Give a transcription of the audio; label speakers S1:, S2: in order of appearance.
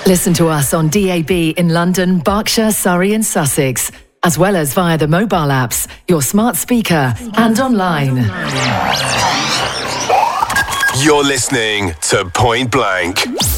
S1: Listen to us on DAB in London, Berkshire, Surrey and Sussex, as well as via the mobile apps, your smart speaker and online.
S2: You're listening to Point Blank.